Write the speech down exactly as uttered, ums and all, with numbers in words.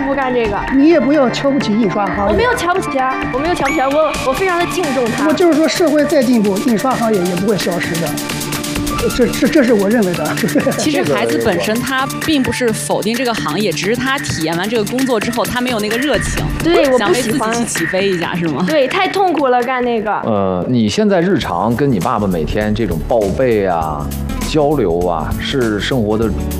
服干这个。 你也不要瞧不起印刷行业。 我没有瞧不起啊，我没有瞧不起啊，我我非常的敬重他。 我就是说，社会再进步，印刷行业也不会消失的。这这这是我认为的。 其实孩子本身他并不是否定这个行业，只是他体验完这个工作之后，他没有那个热情。 对，我想为自不喜欢。 己去起飞一下是吗？ 对，太痛苦了，干那个。 呃，你现在日常跟你爸爸每天这种报备啊、交流啊，是生活的